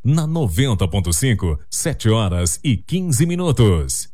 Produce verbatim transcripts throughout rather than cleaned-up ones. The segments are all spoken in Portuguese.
Na noventa ponto cinco, sete horas e quinze minutos.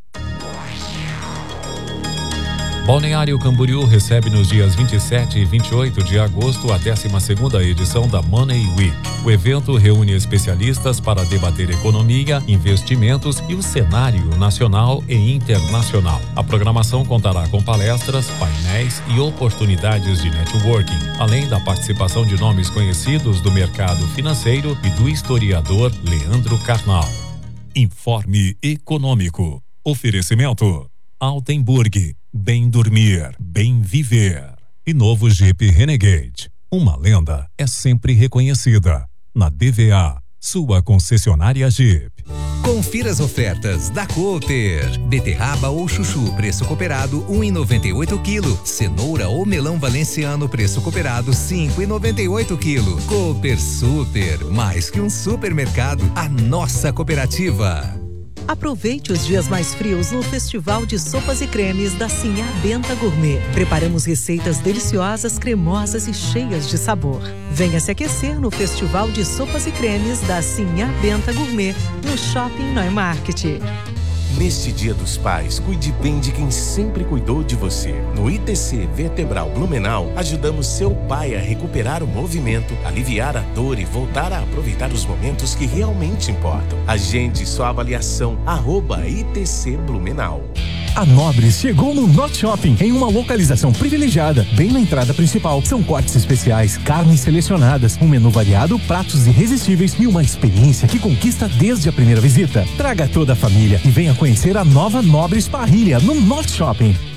Balneário Camboriú recebe nos dias vinte e sete e vinte e oito de agosto a décima segunda edição da Money Week. O evento reúne especialistas para debater economia, investimentos e o cenário nacional e internacional. A programação contará com palestras, painéis e oportunidades de networking, além da participação de nomes conhecidos do mercado financeiro e do historiador Leandro Carnal. Informe Econômico. Oferecimento Altenburg. Bem dormir, bem viver. E novo Jeep Renegade. Uma lenda é sempre reconhecida. Na D V A, sua concessionária Jeep. Confira as ofertas da Cooper. Beterraba ou chuchu, preço cooperado um real e noventa e oito quilo. Cenoura ou melão valenciano, preço cooperado cinco reais e noventa e oito quilo. Cooper Super, mais que um supermercado, a nossa cooperativa. Aproveite os dias mais frios no Festival de Sopas e Cremes da Sinhá Benta Gourmet. Preparamos receitas deliciosas, cremosas e cheias de sabor. Venha se aquecer no Festival de Sopas e Cremes da Sinhá Benta Gourmet, no Shopping Neumarkt. Neste Dia dos Pais, cuide bem de quem sempre cuidou de você. No I T C Vertebral Blumenau, ajudamos seu pai a recuperar o movimento, aliviar a dor e voltar a aproveitar os momentos que realmente importam. Agende sua avaliação, arroba I T C Blumenau. A Nobres chegou no Not Shopping, em uma localização privilegiada, bem na entrada principal. São cortes especiais, carnes selecionadas, um menu variado, pratos irresistíveis e uma experiência que conquista desde a primeira visita. Traga toda a família e venha conhecer a nova Nobres Parrilha no Not Shopping.